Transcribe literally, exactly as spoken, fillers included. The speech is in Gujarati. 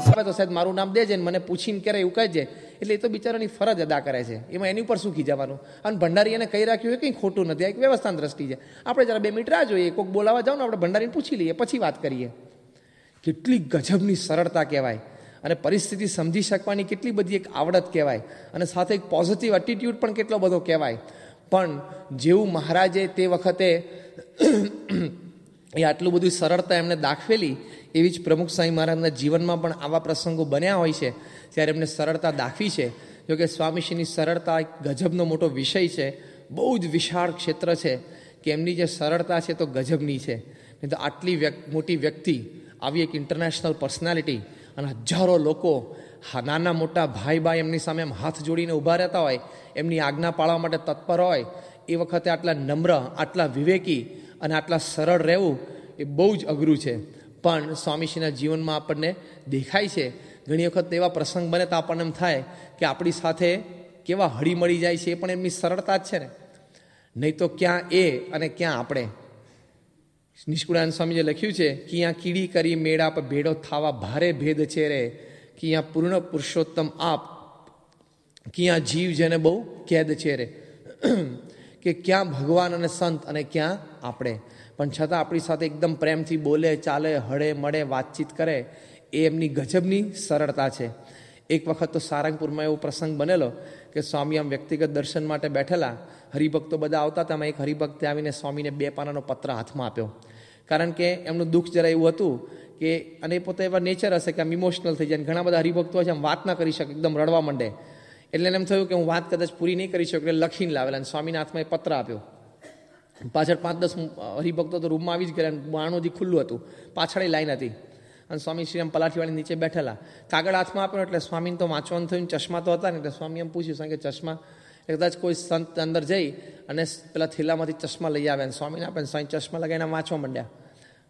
આવે તો સાહેબ મારું નામ દેજે ને મને પૂછીને કરે એવું કહેજે, એટલે એ તો બિચારાની ફરજ અદા કરે છે, એમાં એની ઉપર શું ખીજાવાનું. અને ભંડારી એને કહી રાખ્યું હોય કંઈ ખોટું નથી, આ એક વ્યવસ્થાની દ્રષ્ટિ છે. આપણે જરા બે મિનિટ રાહ જોઈએ, કોઈક બોલાવા જાવ ને આપણે ભંડારીને પૂછી લઈએ, પછી વાત કરીએ. કેટલી ગજબની સરળતા કહેવાય, અને પરિસ્થિતિ સમજી શકવાની કેટલી બધી એક આવડત કહેવાય, અને સાથે એક પોઝિટિવ એટીટ્યૂડ પણ કેટલો બધો કહેવાય. પણ જેવું મહારાજે તે વખતે એ આટલું બધું સરળતા એમને દાખવેલી, એવી જ પ્રમુખ સ્વામી મહારાજના જીવનમાં પણ આવા પ્રસંગો બન્યા હોય છે ત્યારે એમને સરળતા દાખવી છે. જોકે સ્વામીશ્રીની સરળતા એક ગજબનો મોટો વિષય છે, બહુ જ વિશાળ ક્ષેત્ર છે કે એમની જે સરળતા છે તો ગજબની છે. નહીં તો આટલી મોટી વ્યક્તિ, આવી એક ઇન્ટરનેશનલ પર્સનાલિટી, અને હજારો લોકો નાના મોટા ભાઈ ભાઈ એમની સામે એમ હાથ જોડીને ઊભા રહેતા હોય, એમની આજ્ઞા પાળવા માટે તત્પર હોય, એ વખતે આટલા નમ્ર, આટલા વિવેકી અને આટલા સરળ રહેવું એ બહુ જ અઘરું છે. પણ સ્વામીશ્રીના જીવનમાં આપણને દેખાય છે. ઘણી વખત એવા પ્રસંગ બને તો આપણને એમ થાય કે આપણી સાથે કેવા હળી મળી જાય છે, એ પણ એમની સરળતા જ છે ને. નહીં તો ક્યાં એ અને ક્યાં આપણે. નિષ્કુળાનંદ સ્વામીએ લખ્યું છે, કિયાં કીડી કરી મેળાપ ભેડો થાવા ભારે ભેદ છે રે, કિયાં પૂર્ણ પુરુષોત્તમ આપ, કિયાં જીવ જેને બહુ કેદ છે રે. કે ક્યાં ભગવાન અને સંત અને ક્યાં આપણે. પણ છતાં આપણી સાથે એકદમ પ્રેમથી બોલે, ચાલે, હળે મળે, વાતચીત કરે, એ એમની ગજબની સરળતા છે. એક વખત તો સારંગપુરમાં એવો પ્રસંગ બનેલો કે સ્વામી આમ વ્યક્તિગત દર્શન માટે બેઠેલા, હરિભક્તો બધા આવતા હતા. એમાં એક હરિભક્તે આવીને સ્વામીને બે પાનાનો પત્ર હાથમાં આપ્યો. કારણ કે એમનું દુઃખ જરા એવું હતું કે, અને એ પોતે એવા નેચર હશે કે આમ ઇમોશનલ થઈ જાય. ઘણા બધા હરિભક્તો છે આમ વાત ના કરી શકે, એકદમ રડવા માંડે. એટલે એને એમ થયું કે હું વાત કદાચ પૂરી નહીં કરી શકું, એટલે લખીને લાવેલા અને સ્વામીના હાથમાં એ પત્ર આપ્યો. પાછળ પાંચ દસ હરિભક્તો તો રૂમમાં આવી જ ગયા, બારણું હજી ખુલ્લું હતું, પાછળ લાઈન હતી. અને સ્વામી શ્રી આમ પલાઠીવાળી નીચે બેઠેલા, કાગળ હાથમાં આપ્યો એટલે સ્વામીને તો વાંચવાનું થયું. ચશ્મા તો હતા ને, એટલે સ્વામી એમ પૂછ્યું કે ચશ્મા, કદાચ કોઈ સંત અંદર જઈ અને પેલા થેલામાંથી ચશ્મા લઈ આવે અને સ્વામીને આપે, સ્વામી ચશ્મા લગાવીને વાંચવા માંડ્યા.